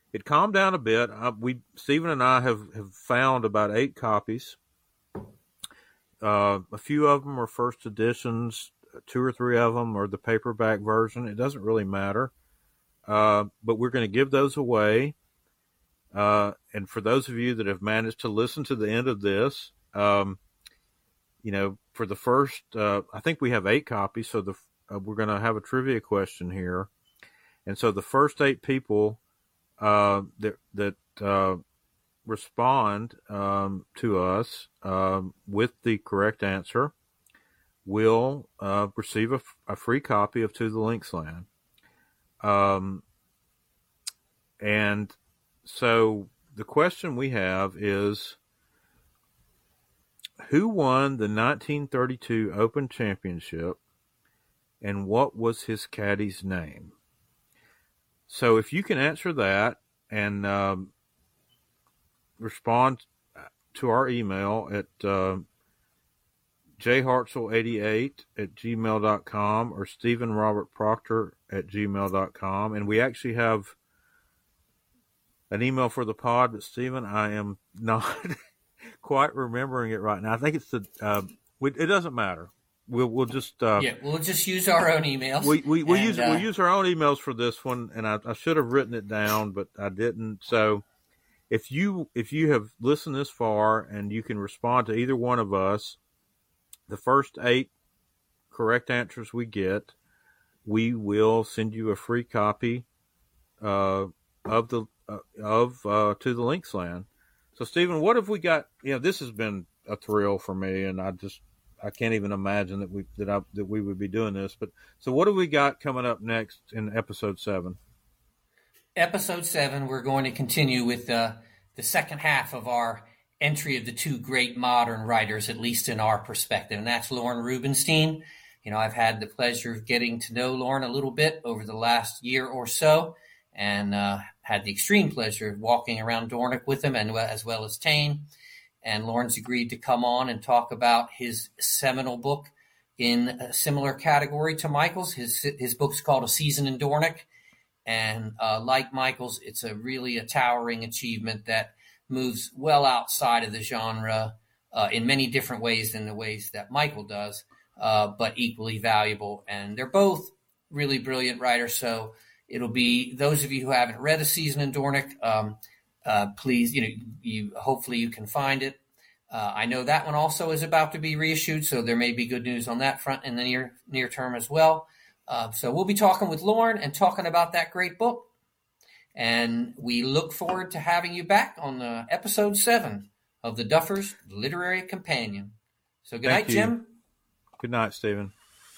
it calmed down a bit. Stephen and I have found about 8 copies. A few of them are first editions. 2 or 3 of them are the paperback version. It doesn't really matter. But we're going to give those away. And for those of you that have managed to listen to the end of this, for the first, I think we have 8 copies. So we're going to have a trivia question here. And so the first 8 people, that respond, to us, with the correct answer will, receive a free copy of To the Lynx Land. And so the question we have is, who won the 1932 Open Championship and what was his caddy's name? So if you can answer that and respond to our email at jhartzell88@gmail.com or StephenRobertProctor@gmail.com. And we actually have an email for the pod, but Stephen, I am not quite remembering it right now. I think it's it doesn't matter. We'll just we'll just use our own emails. We'll use our own emails for this one, and I should have written it down, but I didn't. So if you have listened this far and you can respond to either one of us, the first 8 correct answers we get, we will send you a free copy of To the Lynx Land. So Stephen, what have we got? This has been a thrill for me, and I can't even imagine that we would be doing this. But so what have we got coming up next in episode 7? Episode 7, we're going to continue with the second half of our entry of the 2 great modern writers, at least in our perspective, and that's Lorne Rubinstein. I've had the pleasure of getting to know Lorne a little bit over the last year or so, and had the extreme pleasure of walking around Dornoch with him, and as well as Tain. And Lorne's agreed to come on and talk about his seminal book in a similar category to Michael's. His book's called A Season in Dornoch. And like Michael's, it's really a towering achievement that moves well outside of the genre in many different ways than the ways that Michael does, but equally valuable. And they're both really brilliant writers. So it'll be those of you who haven't read A Season in Dornoch, please, hopefully you can find it. I know that one also is about to be reissued, so there may be good news on that front in the near term as well. So we'll be talking with Lorne and talking about that great book. And we look forward to having you back on episode 7 of the Duffers Literary Companion. So good night, Jim. Good night, Stephen.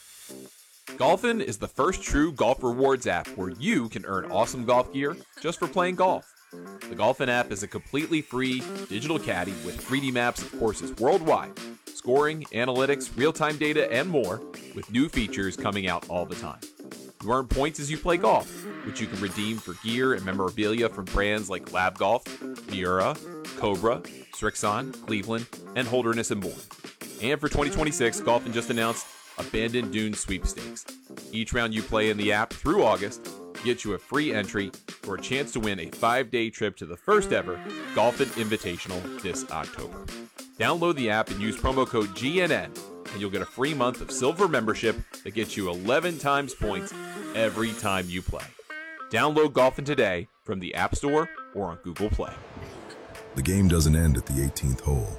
Golfin is the first true golf rewards app where you can earn awesome golf gear just for playing golf. The Golfin app is a completely free digital caddy with 3D maps of courses worldwide, scoring, analytics, real-time data, and more, with new features coming out all the time. You earn points as you play golf, which you can redeem for gear and memorabilia from brands like Lab Golf, Miura, Cobra, Srixon, Cleveland, and Holderness and Bourne. And for 2026, Golfin just announced Abandoned Dunes Sweepstakes. Each round you play in the app through August gets you a free entry for a chance to win a 5-day trip to the first ever Golfin Invitational this October. Download the app and use promo code GNN, and you'll get a free month of silver membership that gets you 11 times points every time you play. Download Golfin today from the App Store or on Google Play. The game doesn't end at the 18th hole.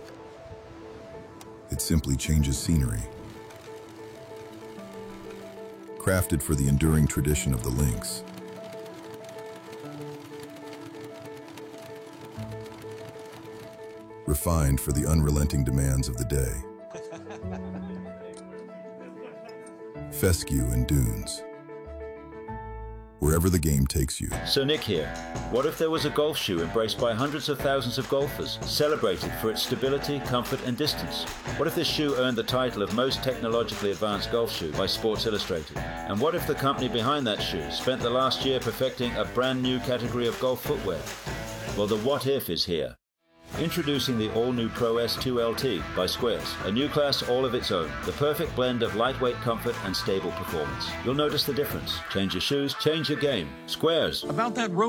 It simply changes scenery. Crafted for the enduring tradition of the links. Refined for the unrelenting demands of the day. Fescue and dunes. Wherever the game takes you. So Nick here. What if there was a golf shoe embraced by hundreds of thousands of golfers, celebrated for its stability, comfort and distance? What if this shoe earned the title of most technologically advanced golf shoe by Sports Illustrated? And what if the company behind that shoe spent the last year perfecting a brand new category of golf footwear? Well, the what if is here. Introducing the all-new Pro S2 LT by Squares, a new class all of its own, the perfect blend of lightweight comfort and stable performance. You'll notice the difference. Change your shoes, change your game. Squares. About that road